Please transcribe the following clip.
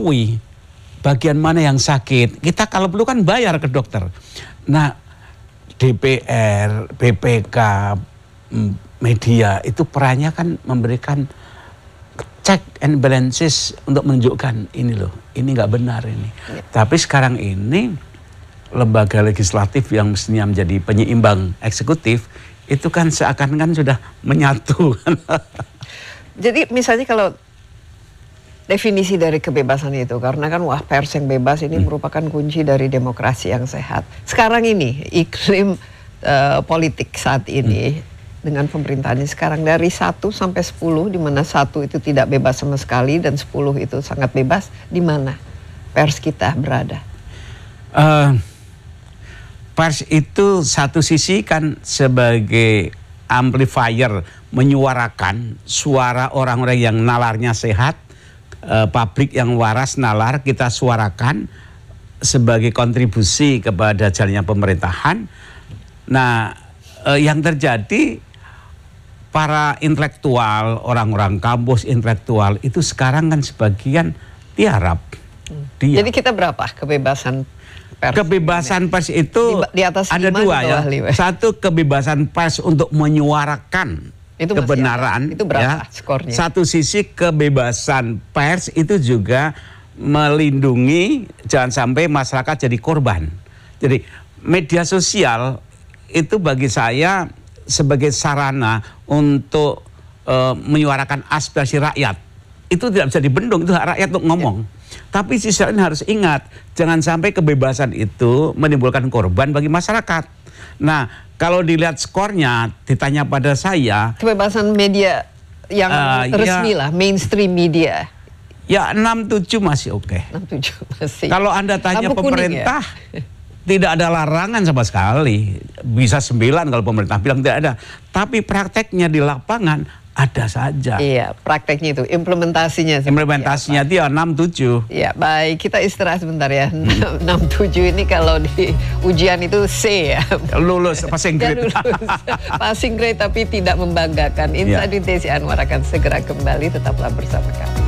mengetahui bagian mana yang sakit. Kita kalau perlu kan bayar ke dokter. Nah, DPR, BPK, media itu perannya kan memberikan check and balances untuk menunjukkan ini loh, ini nggak benar ini. Ya. Tapi sekarang ini lembaga legislatif yang mestinya menjadi penyeimbang eksekutif itu kan seakan-akan sudah menyatu. Jadi misalnya kalau definisi dari kebebasan itu, karena kan pers yang bebas ini merupakan kunci dari demokrasi yang sehat. Sekarang ini iklim politik saat ini dengan pemerintahannya sekarang dari 1 sampai 10, di mana 1 itu tidak bebas sama sekali dan 10 itu sangat bebas, di mana pers kita berada? Pers itu satu sisi kan sebagai amplifier, menyuarakan suara orang-orang yang nalarnya sehat, publik yang waras, nalar, kita suarakan sebagai kontribusi kepada jalannya pemerintahan. Nah, yang terjadi para intelektual, orang-orang kampus intelektual itu sekarang kan sebagian tiarap. Jadi kita berapa kebebasan pers? Kebebasan pers itu di atas ada 2 ya. 5? Satu, kebebasan pers untuk menyuarakan itu kebenaran. Itu berapa ya. skornya? Satu sisi kebebasan pers itu juga melindungi jangan sampai masyarakat jadi korban. Jadi media sosial itu bagi saya sebagai sarana untuk menyuarakan aspirasi rakyat. Itu tidak bisa dibendung, itu hak rakyat untuk ngomong. Ya. Tapi sisi lain harus ingat, jangan sampai kebebasan itu menimbulkan korban bagi masyarakat. Nah, kalau dilihat skornya, ditanya pada saya, kebebasan media yang resmi lah, mainstream media. Ya 6-7 masih oke. 6-7 masih. Kalau Anda tanya pemerintah, ya? Tidak ada larangan sama sekali. Bisa 9 kalau pemerintah bilang tidak ada. Tapi prakteknya di lapangan ada saja. Iya, prakteknya itu, implementasinya. Implementasinya dia 6-7. Ya, baik. Kita istirahat sebentar ya. 6-7 ini kalau di ujian itu C ya. Lulus, passing grade. Passing grade tapi tidak membanggakan. Inside with Desi Anwar akan segera kembali. Tetaplah bersama kami.